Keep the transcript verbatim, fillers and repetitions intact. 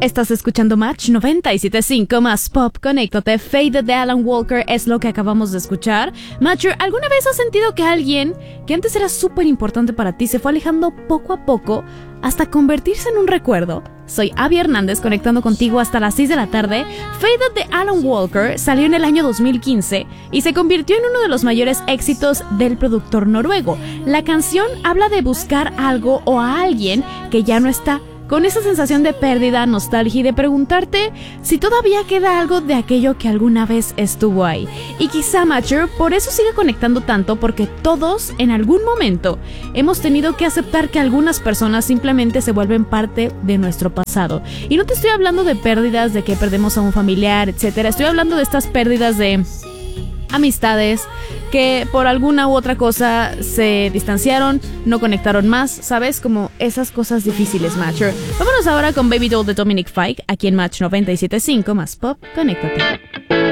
Estás escuchando Match noventa y siete punto cinco más Pop. Conéctate. Faded de Alan Walker es lo que acabamos de escuchar. Matcher, ¿alguna vez has sentido que alguien que antes era súper importante para ti se fue alejando poco a poco hasta convertirse en un recuerdo? Soy Abby Hernández, conectando contigo hasta las seis de la tarde. Faded de Alan Walker salió en el año dos mil quince y se convirtió en uno de los mayores éxitos del productor noruego. La canción habla de buscar algo o a alguien que ya no está, con esa sensación de pérdida, nostalgia y de preguntarte si todavía queda algo de aquello que alguna vez estuvo ahí. Y quizá, Matcher, por eso sigue conectando tanto, porque todos en algún momento hemos tenido que aceptar que algunas personas simplemente se vuelven parte de nuestro pasado. Y no te estoy hablando de pérdidas de que perdemos a un familiar, etcétera. Estoy hablando de estas pérdidas de amistades que por alguna u otra cosa se distanciaron, no conectaron más, ¿sabes? Como esas cosas difíciles, Matcher. Vámonos ahora con Baby Doll de Dominic Fike, aquí en Match noventa y siete punto cinco más Pop. Conéctate.